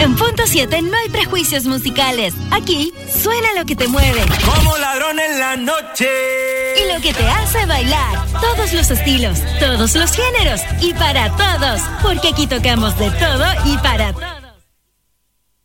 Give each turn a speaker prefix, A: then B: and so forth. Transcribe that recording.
A: En Punto 7 no hay prejuicios musicales. Aquí suena lo que te mueve.
B: Como ladrón en la noche.
A: Y lo que te hace bailar. Todos los estilos, todos los géneros y para todos. Porque aquí tocamos de todo y para todos.